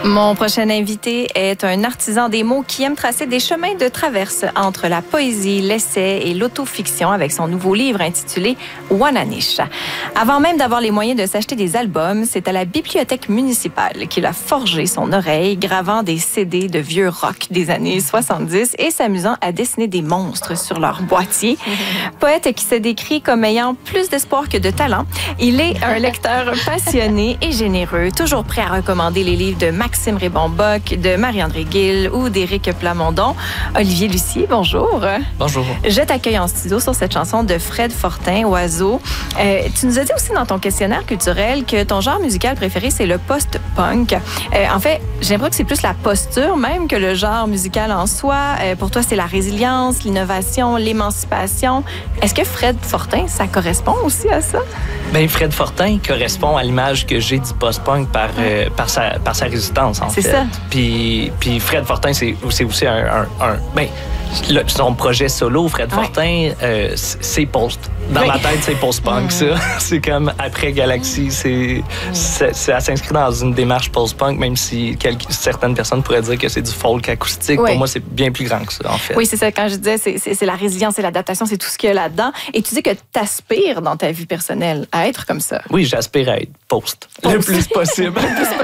Mon prochain invité est un artisan des mots qui aime tracer des chemins de traverse entre la poésie, l'essai et l'autofiction avec son nouveau livre intitulé Wananish. Avant même d'avoir les moyens de s'acheter des albums, c'est à la bibliothèque municipale qu'il a forgé son oreille, gravant des CD de vieux rock des années 70 et s'amusant à dessiner des monstres sur leur boîtier. Poète qui se décrit comme ayant plus d'espoir que de talent, il est un lecteur passionné et généreux, toujours prêt à recommander les livres de Maxime Rébon-Bock, de Marie-André Gill ou d'Éric Plamondon. Olivier Lucier, bonjour. Bonjour. Je t'accueille en studio sur cette chanson de Fred Fortin, Oiseau. Tu nous as dit aussi dans ton questionnaire culturel que ton genre musical préféré, c'est le post-punk. En fait, j'ai l'impression que c'est plus la posture même que le genre musical en soi. Pour toi, c'est la résilience, l'innovation, l'émancipation. Est-ce que Fred Fortin, ça correspond aussi à ça? Bien, Fred Fortin correspond à l'image que j'ai du post-punk par sa résistance, en fait. C'est ça. Puis Fred Fortin, c'est aussi son projet solo, Fred Fortin, c'est post. Dans ma tête, c'est post-punk, ça. C'est comme après Galaxy, ça s'inscrit dans une démarche post-punk, même si certaines personnes pourraient dire que c'est du folk acoustique. Pour moi, c'est bien plus grand que ça, en fait. Oui, c'est ça. Quand je disais, c'est la résilience, c'est l'adaptation, c'est tout ce qu'il y a là-dedans. Et tu dis que tu aspires dans ta vie personnelle à être comme ça. Oui, j'aspire à être post. Le plus possible.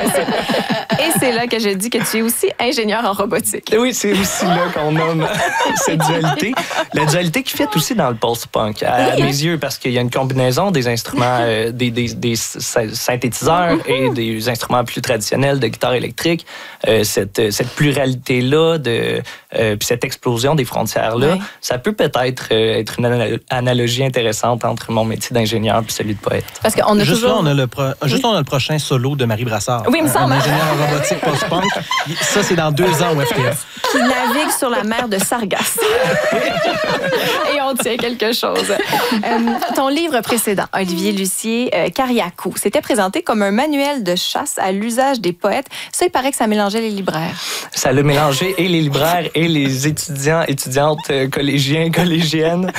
Et c'est là que je dis que tu es aussi ingénieur en robotique. Oui, c'est aussi là qu'on nomme cette dualité. La dualité qui fait aussi dans le post-punk, à mes yeux, parce qu'il y a une combinaison des instruments, des synthétiseurs et des instruments plus traditionnels de guitare électrique. Cette pluralité-là, puis cette explosion des frontières-là, ça peut peut-être être une analogie intéressante entre mon métier d'ingénieur et celui de poète. Parce qu'on a Juste toujours... là, on a le prochain solo de Marie Brassard. Oui, il me semble. Un ingénieur en robotique post-punk. Ça, c'est dans 2 ans au FTF. Qui navigue sur la mer de Sargasse. Et on tient quelque chose. Ton livre précédent, Olivier Lucier, Cariacou, c'était présenté comme un manuel de chasse à l'usage des poètes. Ça, il paraît que ça mélangeait les libraires. Ça l'a mélangé et les libraires et les étudiants, étudiantes, collégiens, collégiennes.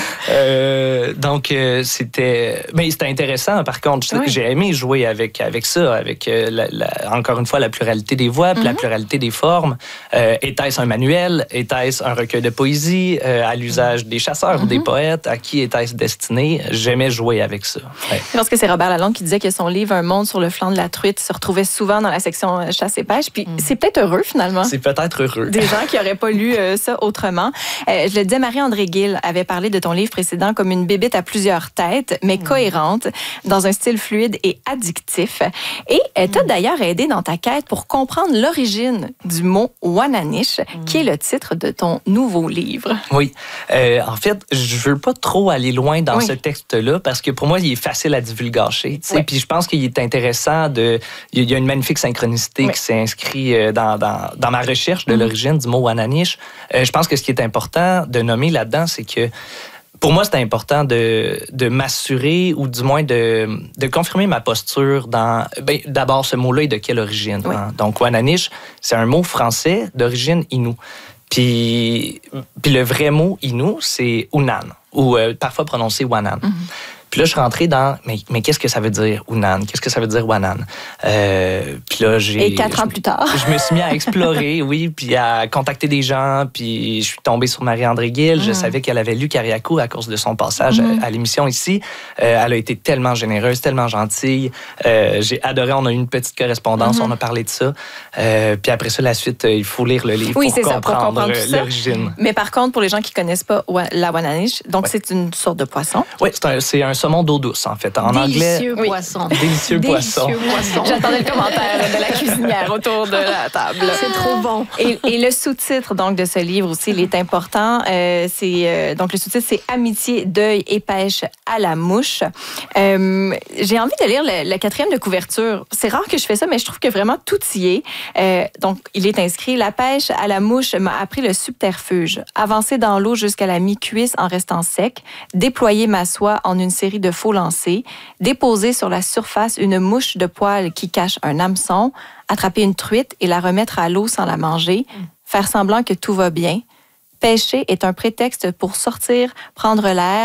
Donc, c'était intéressant. Par contre, j'ai aimé jouer avec ça, avec encore une fois la pluralité des voix, puis la pluralité des formes. Était-ce un manuel? Était-ce un recueil de poésie à l'usage des chasseurs ou des poètes? À qui était-ce destiné? J'aimais jouer avec ça. Ouais. Parce que c'est Robert Lalonde qui disait que son livre Un monde sur le flanc de la truite se retrouvait souvent dans la section chasse et pêche. Puis c'est peut-être heureux, finalement. C'est peut-être heureux. Des gens qui n'auraient pas lu ça autrement. Je le disais, Marie-André Gill avait parlé de ton livre précédent comme une bébête à plusieurs têtes, mais cohérente, dans un style fluide et addictif. Et elle t'a d'ailleurs aidé dans ta quête pour comprendre l'origine du mot Wananish, qui est le titre de ton nouveau livre. Oui. En fait, je veux pas trop aller loin dans ce texte-là parce que pour moi, il est facile à divulgacher. Puis je pense qu'il est intéressant il y a une magnifique synchronicité qui s'est inscrite dans ma recherche de l'origine du mot Wananish. Je pense que ce qui est important de nommer là-dedans, c'est que pour moi, c'était important de m'assurer ou du moins de confirmer ma posture dans... d'abord, ce mot-là est de quelle origine? Hein? Donc, Wananish, c'est un mot français d'origine Innu. Puis le vrai mot Innu, c'est Unan, ou parfois prononcé Wanan. Puis là, je suis rentré dans, mais qu'est-ce que ça veut dire, Unan? Qu'est-ce que ça veut dire, Wanan? Puis là, Et 4 ans plus tard. Je me suis mis à explorer, puis à contacter des gens, puis je suis tombé sur Marie-André Gill. Je savais qu'elle avait lu Cariacou à cause de son passage à l'émission ici. Elle a été tellement généreuse, tellement gentille. J'ai adoré, on a eu une petite correspondance, on a parlé de ça. Puis après ça, la suite, il faut lire le livre pour comprendre l'origine. Mais par contre, pour les gens qui ne connaissent pas la Wananish, donc c'est une sorte de poisson. Oui, c'est un saumon d'eau douce, en fait. En délicieux anglais, poisson. Délicieux poisson. J'attendais le commentaire de la cuisinière autour de la table. C'est trop bon. Et le sous-titre donc de ce livre aussi, il est important. Donc le sous-titre, c'est Amitié, deuil et pêche à la mouche. J'ai envie de lire le 4e de couverture. C'est rare que je fais ça, mais je trouve que vraiment tout y est. Donc il est inscrit: La pêche à la mouche m'a appris le subterfuge. Avancer dans l'eau jusqu'à la mi-cuisse en restant sec. Déployer ma soie en une série de faux lancers, déposer sur la surface une mouche de poil qui cache un hameçon, attraper une truite et la remettre à l'eau sans la manger, faire semblant que tout va bien. Pêcher est un prétexte pour sortir, prendre l'air,